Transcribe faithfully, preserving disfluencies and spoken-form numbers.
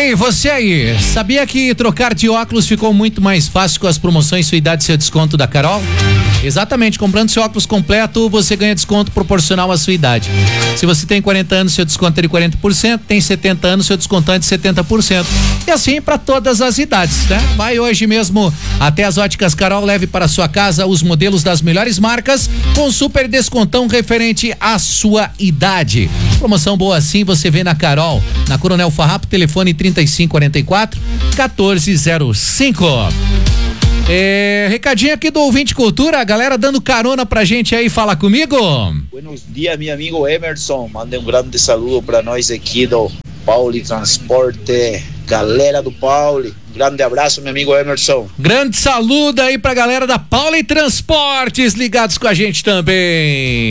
Ei, você aí, sabia que trocar de óculos ficou muito mais fácil com as promoções Sua Idade, Seu Desconto da Carol? Exatamente, comprando seu óculos completo, você ganha desconto proporcional à sua idade. Se você tem quarenta anos, seu desconto é de quarenta por cento, tem setenta anos, seu desconto é de setenta por cento. E assim para todas as idades, né? Vai hoje mesmo até as Óticas Carol, leve para sua casa os modelos das melhores marcas com super descontão referente à sua idade. Promoção boa assim você vê na Carol, na Coronel Farrapo, telefone trinta e cinco quarenta e quatro, quatorze zero cinco. É, recadinho aqui do Ouvinte Cultura, a galera dando carona pra gente aí, fala comigo. Buenos dias, meu amigo Emerson, mande um grande saludo pra nós aqui do Pauli Transporte, galera do Pauli, grande abraço, meu amigo Emerson. Grande saludo aí pra galera da Pauli Transportes, ligados com a gente também.